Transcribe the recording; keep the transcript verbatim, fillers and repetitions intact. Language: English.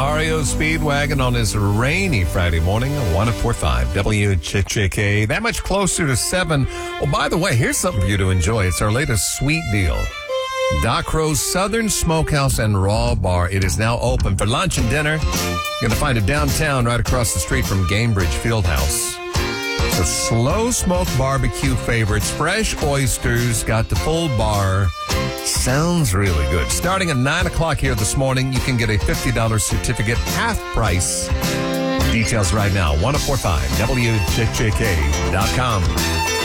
R E O Speedwagon on this rainy Friday morning, one oh four point five W J J K. That much closer to seven. Well, by the way, here's something for you to enjoy. It's our latest sweet deal. Doc Rose Southern Smokehouse and Raw Bar. It is now open for lunch and dinner. You're going to find it downtown right across the street from Gamebridge Fieldhouse. So slow smoke barbecue favorites, fresh oysters, got the full bar. Sounds really good. Starting at nine o'clock here this morning, you can get a fifty dollars certificate, half price. Details right now, one oh four point five W J J K dot com.